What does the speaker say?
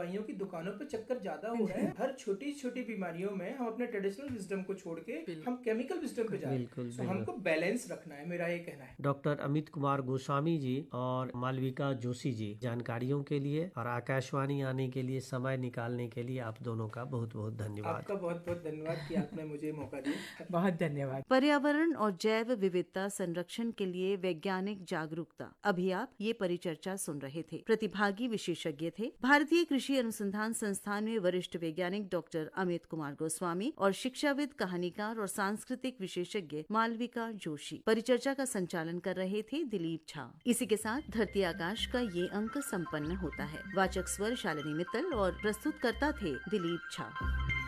दवाइयों की दुकानों पे चक्कर ज्यादा हो रहा है। हर छोटी छोटी बीमारियों में हम अपने ट्रेडिशनल विजडम को छोड़ के हम केमिकल विजडम पे जा रहे हैं। तो हमको बैलेंस रखना है, मेरा ये कहना है। डॉक्टर अमित कुमार गोस्वामी जी और मालविका जोशी जी, जानकारियों के लिए और आकाशवाणी आने के लिए, समय निकालने के लिए आप दोनों का बहुत बहुत धन्यवाद। आपका बहुत बहुत धन्यवाद कि आपने मुझे मौका दिया। बहुत धन्यवाद। पर्यावरण और जैव विविधता संरक्षण के लिए वैज्ञानिक जागरूकता, अभी आप ये परिचर्चा सुन रहे थे। प्रतिभागी विशेषज्ञ थे भारतीय कृषि अनुसंधान संस्थान में वरिष्ठ वैज्ञानिक डॉक्टर अमित कुमार गोस्वामी और शिक्षाविद, कहानीकार और सांस्कृतिक विशेषज्ञ मालविका जोशी। परिचर्चा का संचालन कर रहे थे दिलीप झा। इसी के साथ धरती आकाश का ये अंक संपन्न होता है। वाचक स्वर शालिनी मित्तल और प्रस्तुतकर्ता थे दिलीप झा।